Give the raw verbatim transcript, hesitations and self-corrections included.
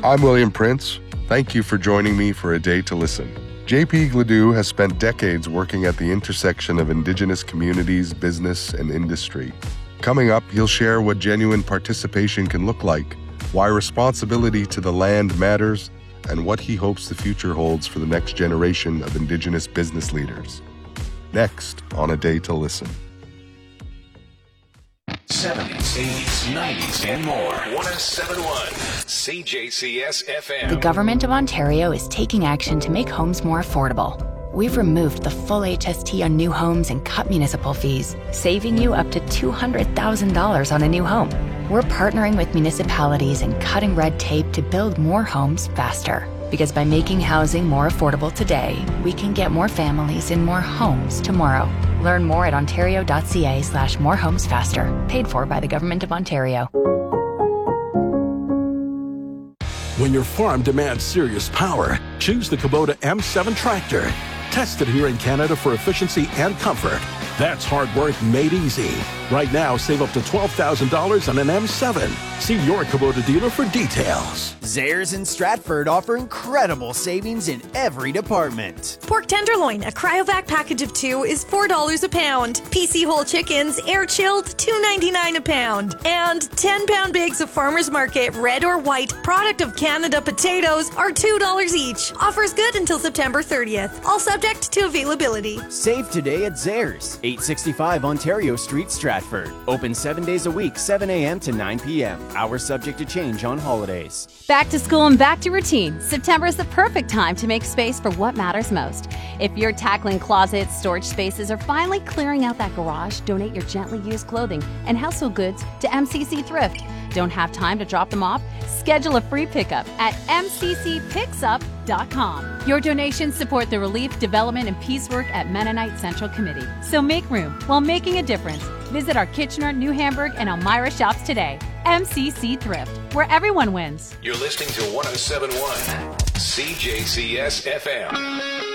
I'm William Prince. Thank you for joining me for A Day to Listen. J P Gladue has spent decades working at the intersection of Indigenous communities, business, and industry. Coming up, he'll share what genuine participation can look like, why responsibility to the land matters, and what he hopes the future holds for the next generation of Indigenous business leaders. Next on A Day to Listen. seventies, eighties, nineties, and more. one oh seven point one C J C S F M. The Government of Ontario is taking action to make homes more affordable. We've removed the full H S T on new homes and cut municipal fees, saving you up to two hundred thousand dollars on a new home. We're partnering with municipalities and cutting red tape to build more homes faster. Because by making housing more affordable today, we can get more families in more homes tomorrow. Learn more at ontario.ca slash more homes faster. Paid for by the Government of Ontario. When your farm demands serious power, choose the Kubota M seven tractor. Tested here in Canada for efficiency and comfort. That's hard work made easy. Right now, save up to twelve thousand dollars on an M seven. See your Kubota dealer for details. Zehrs and Stratford offer incredible savings in every department. Pork tenderloin, a cryovac package of two, is four dollars a pound. P C whole chickens, air chilled, two ninety-nine a pound. And ten pound bags of Farmers Market red or white product of Canada potatoes are two dollars each. Offers good until September thirtieth. All subject to availability. Save today at Zehrs, eight sixty-five Ontario Street, Stratford. Open seven days a week, seven a.m. to nine p.m. Hours subject to change on holidays. Back to school and back to routine. September is the perfect time to make space for what matters most. If you're tackling closets, storage spaces, or finally clearing out that garage, donate your gently used clothing and household goods to M C C Thrift. Don't have time to drop them off? Schedule a free pickup at m c c picks up dot com. Your donations support the relief, development, and peace work at Mennonite Central Committee. So make room while making a difference. Visit our Kitchener, New Hamburg, and Elmira shops today. M C C Thrift, where everyone wins. You're listening to one oh seven point one C J C S F M.